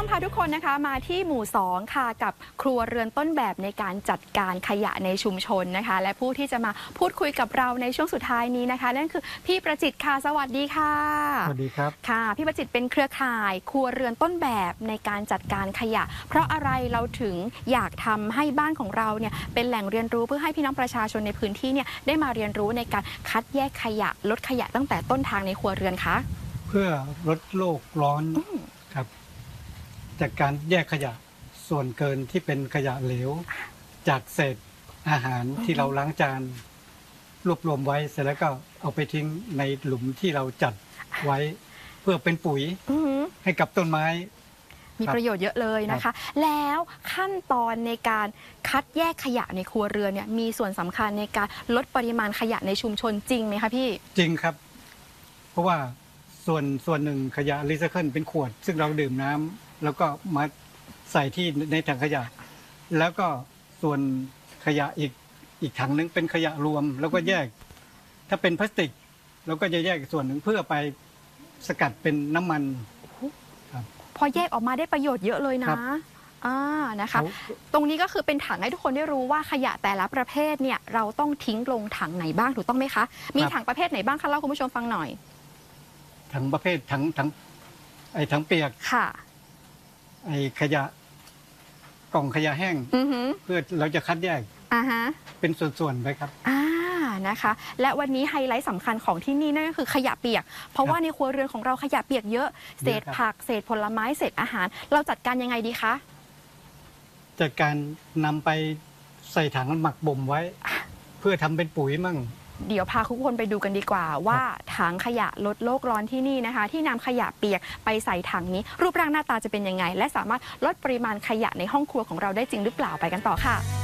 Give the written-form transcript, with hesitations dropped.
พาทุกคนนะคะมาที่หมู่2ค่ะกับครัวเรือนต้นแบบในการจัดการขยะในชุมชนนะคะและผู้ที่จะมาพูดคุยกับเราในช่วงสุดท้ายนี้นะคะนั่นคือพี่ประจิตรค่ะสวัสดีค่ะสวัสดีครับค่ะพี่ประจิตรเป็นเครือข่ายครัวเรือนต้นแบบในการจัดการขยะเพราะอะไรเราถึงอยากทำให้บ้านของเราเนี่ยเป็นแหล่งเรียนรู้เพื่อให้พี่น้องประชาชนในพื้นที่เนี่ยได้มาเรียนรู้ในการคัดแยกขยะลดขยะตั้งแต่ต้นทางในครัวเรือนคะเพื่อลดโลกร้อนครับจากการแยกขยะส่วนเกินที่เป็นขยะเหลวจากเศษอาหารที่เราล้างจานรวบรวมไว้เสร็จแล้วก็เอาไปทิ้งในหลุมที่เราจัดไว้เพื่อเป็นปุ๋ยให้กับต้นไม้มีประโยชน์เยอะเลยนะคะแล้วขั้นตอนในการคัดแยกขยะในครัวเรือนเนี่ยมีส่วนสำคัญในการลดปริมาณขยะในชุมชนจริงไหมคะพี่จริงครับเพราะว่าส่วนหนึ่งขยะรีไซเคิลเป็นขวดซึ่งเราดื่มน้ำแล้วก็มาใส่ที่ในถังขยะแล้วก็ส่วนขยะอีกถังนึงเป็นขยะรวมแล้วก็แยกถ้าเป็นพลาสติกเราก็จะแยกส่วนหนึ่งเพื่อไปสกัดเป็นน้ำมันครับพอแยกออกมาได้ประโยชน์เยอะเลยนะนะคะตรงนี้ก็คือเป็นถังให้ทุกคนได้รู้ว่าขยะแต่ละประเภทเนี่ยเราต้องทิ้งลงถังไหนบ้างถูกต้องไหมคะมีถังประเภทไหนบ้างคะเล่าคุณผู้ชมฟังหน่อยถังประเภทถังเปียกค่ะขยะกล่องขยะแห้งเพื่อเราจะคัดแยกเป็นส่วนๆไปครับนะคะและวันนี้ไฮไลท์สำคัญของที่นี่นั่นก็คือขยะเปียกเพราะว่าในครัวเรือนของเราขยะเปียกเยอะเศษผักเศษผลไม้เศษอาหารเราจัดการยังไงดีคะจัดการนำไปใส่ถังหมักบ่มไว้เพื่อทำเป็นปุ๋ยมั่งเดี๋ยวพาทุกคนไปดูกันดีกว่าว่าถังขยะลดโลกร้อนที่นี่นะคะที่นำขยะเปียกไปใส่ถังนี้รูปร่างหน้าตาจะเป็นยังไงและสามารถลดปริมาณขยะในห้องครัวของเราได้จริงหรือเปล่าไปกันต่อค่ะ